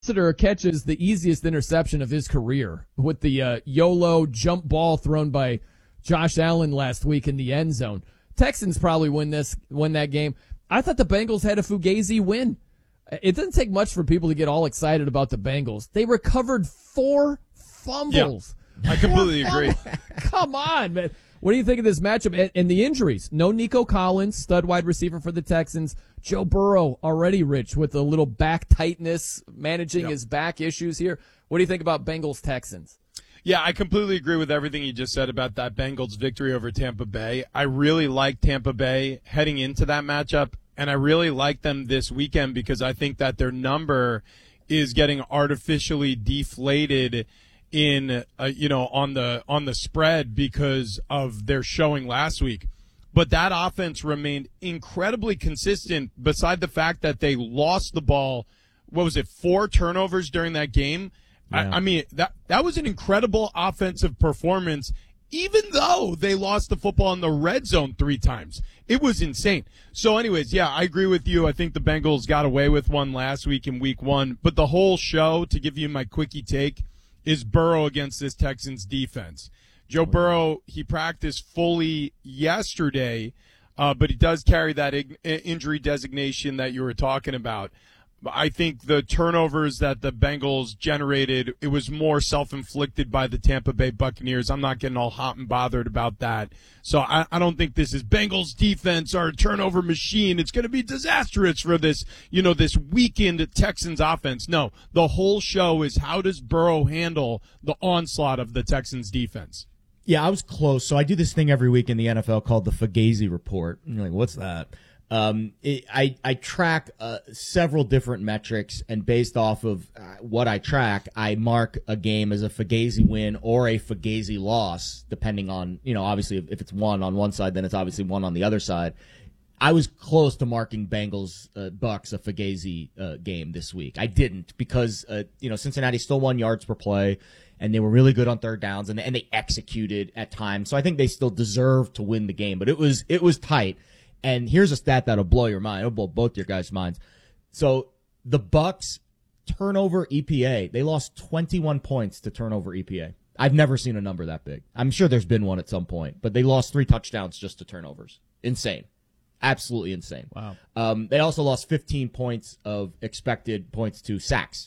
Lassiter catches the easiest interception of his career with the YOLO jump ball thrown by Josh Allen last week in the end zone. Texans probably win that game. I thought the Bengals had a Fugazi win. It doesn't take much for people to get all excited about the Bengals. They recovered 4 fumbles. Yeah, I completely agree. Come on, man. What do you think of this matchup and the injuries? No Nico Collins, stud wide receiver for the Texans. Joe Burrow already rich with a little back tightness, managing his back issues here. What do you think about Bengals Texans? Yeah, I completely agree with everything you just said about that Bengals victory over Tampa Bay. I really like Tampa Bay heading into that matchup, and I really like them this weekend because I think that their number is getting artificially deflated in on the spread because of their showing last week. But that offense remained incredibly consistent beside the fact that they lost the ball, 4 turnovers during that game? Yeah. I mean, that was an incredible offensive performance, even though they lost the football in the red zone 3 times. It was insane. So anyways, yeah, I agree with you. I think the Bengals got away with one last week in week 1. But the whole show, to give you my quickie take, is Burrow against this Texans defense. Joe Burrow, he practiced fully yesterday, but he does carry that injury designation that you were talking about. I think the turnovers that the Bengals generated, it was more self-inflicted by the Tampa Bay Buccaneers. I'm not getting all hot and bothered about that. So I don't think this is Bengals defense or a turnover machine. It's going to be disastrous for this, this weakened Texans offense. No, the whole show is how does Burrow handle the onslaught of the Texans defense? Yeah, I was close. So I do this thing every week in the NFL called the Fugazi Report. And you're like, what's that? I track several different metrics, and based off of what I track, I mark a game as a Fugazi win or a Fugazi loss, depending on, obviously if it's 1 on one side, then it's obviously 1 on the other side. I was close to marking Bengals Bucks a Fugazi game this week. I didn't because Cincinnati still won yards per play, and they were really good on third downs, and they executed at times. So I think they still deserve to win the game, but it was tight. And here's a stat that'll blow your mind. It'll blow both your guys' minds. So the Bucks turnover EPA, they lost 21 points to turnover EPA. I've never seen a number that big. I'm sure there's been one at some point, but they lost 3 touchdowns just to turnovers. Insane. Absolutely insane. Wow. They also lost 15 points of expected points to sacks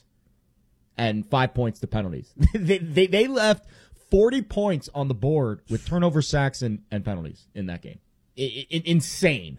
and 5 points to penalties. They left 40 points on the board with turnover, sacks, and penalties in that game. Insane.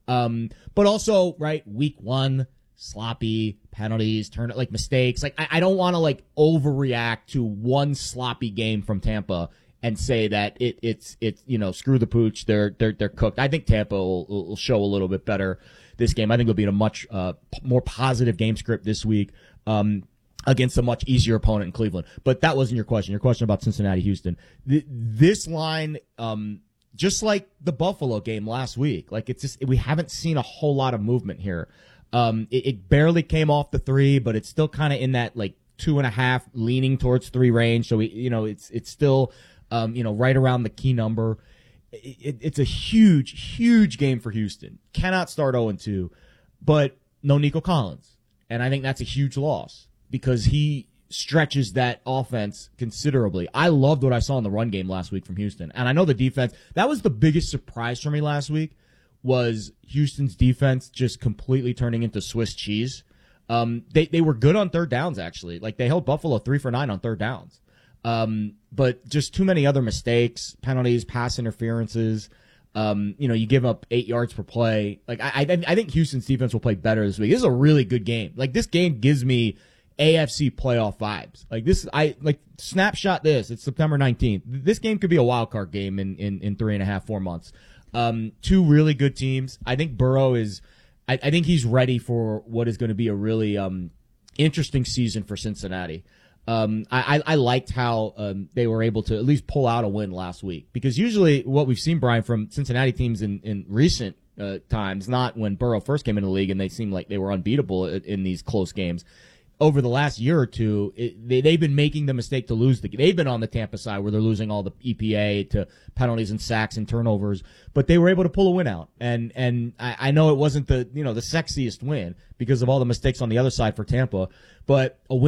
But also, right, week 1, sloppy penalties, mistakes. I don't want to overreact to one sloppy game from Tampa and say that it's screw the pooch, they're cooked. I think Tampa will show a little bit better this game. I think it'll be in a much more positive game script this week against a much easier opponent in Cleveland. But that wasn't your question. Your question about Cincinnati, Houston. This line, just like the Buffalo game last week, we haven't seen a whole lot of movement here. It barely came off the 3, but it's still kind of in that 2.5 leaning towards 3 range. So it's still right around the key number. It's a huge game for Houston. Cannot start 0-2, but no Nico Collins, and I think that's a huge loss because he stretches that offense considerably. I loved what I saw in the run game last week from Houston. And I know the defense, that was the biggest surprise for me last week, was Houston's defense just completely turning into Swiss cheese. They were good on third downs, actually. They held Buffalo 3 for 9 on third downs. But just too many other mistakes, penalties, pass interferences. You give up 8 yards per play. I think Houston's defense will play better this week. This is a really good game. This game gives me AFC playoff vibes. Snapshot this. It's September 19th. This game could be a wild card game in 3.5, 4 months. 2 really good teams. I think Burrow I think he's ready for what is going to be a really interesting season for Cincinnati. I liked how they were able to at least pull out a win last week, because usually what we've seen, Brian, from Cincinnati teams in recent times, not when Burrow first came into the league and they seemed like they were unbeatable in these close games, over the last year or two, they've been making the mistake to lose they've been on the Tampa side where they're losing all the EPA to penalties and sacks and turnovers, but they were able to pull a win out. And I know it wasn't the sexiest win because of all the mistakes on the other side for Tampa, but a win